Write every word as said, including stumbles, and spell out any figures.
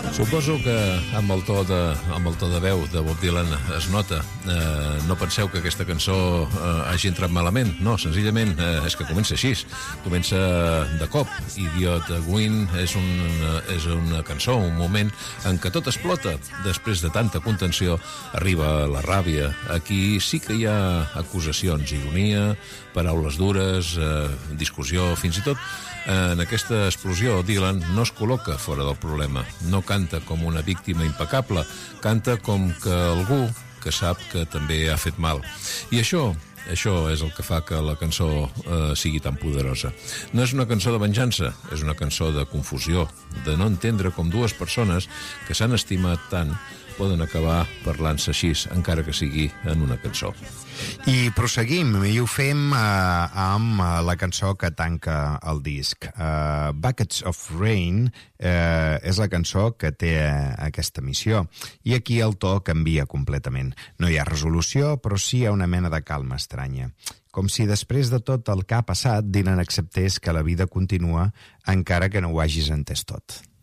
Suposo que amb el to de, amb el to de veu de Bob Dylan es nota. Eh, no penseu que aquesta cançó eh, hagi entrat malament. No, senzillament eh, és que comença així. Comença de cop. Idiot Win és, un, és una cançó, un moment en què tot explota. Després de tanta contenció arriba la ràbia. Aquí sí que hi ha acusacions, ironia, paraules dures, eh, discussió, fins i tot. En aquesta explosió, Dylan no es col·loca fora del problema. No canta com una víctima impecable, canta com que algú que sap que també ha fet mal. I això, això és el que fa que la cançó eh, sigui tan poderosa. No és una cançó de venjança, és una cançó de confusió, de no entendre com dues persones que s'han estimat tant poden acabar parlant-se així, encara que sigui en una cançó. I proseguim, i ho fem uh, amb uh, la cançó que tanca el disc. Uh, Buckets of Rain uh, és la cançó que té uh, aquesta missió. I aquí el to canvia completament. No hi ha resolució, però sí hi ha una mena de calma estranya. Com si després de tot el que ha passat, Dylan acceptés que la vida continua encara que no ho hagis entès tot.